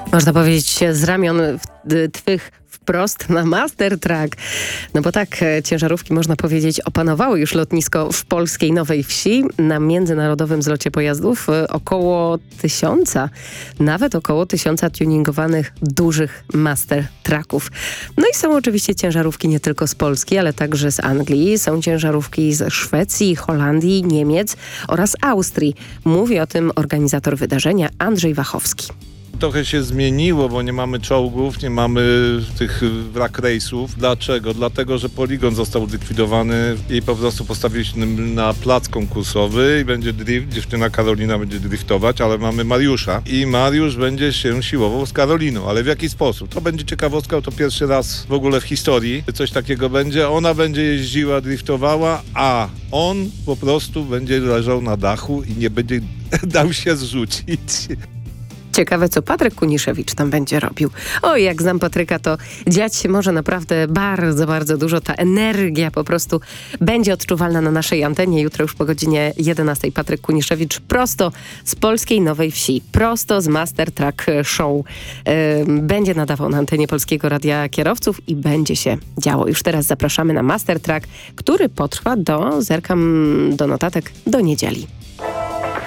Można powiedzieć z ramion twych wprost na Master Track. No bo tak, ciężarówki, można powiedzieć, opanowały już lotnisko w polskiej Nowej Wsi. Na międzynarodowym zlocie pojazdów około 1000, nawet około 1000 tuningowanych dużych Master Tracków. No i są oczywiście ciężarówki nie tylko z Polski, ale także z Anglii. Są ciężarówki z Szwecji, Holandii, Niemiec oraz Austrii. Mówi o tym organizator wydarzenia Andrzej Wachowski. Trochę się zmieniło, bo nie mamy czołgów, nie mamy tych wrak rejsów. Dlaczego? Dlatego, że poligon został zlikwidowany i po prostu postawiliśmy na plac konkursowy i będzie drift. Dziewczyna Karolina będzie driftować, ale mamy Mariusza i Mariusz będzie się siłował z Karoliną. Ale w jaki sposób? To będzie ciekawostka, to pierwszy raz w ogóle w historii coś takiego będzie. Ona będzie jeździła, driftowała, a on po prostu będzie leżał na dachu i nie będzie dał się zrzucić. Ciekawe, co Patryk Kuniszewicz tam będzie robił. Oj, jak znam Patryka, to dziać się może naprawdę bardzo, bardzo dużo. Ta energia po prostu będzie odczuwalna na naszej antenie. Jutro już po godzinie 11 Patryk Kuniszewicz prosto z polskiej Nowej Wsi, prosto z Master Track Show. Będzie nadawał na antenie Polskiego Radia Kierowców i będzie się działo. Już teraz zapraszamy na Master Track, który potrwa zerkam do notatek, do niedzieli.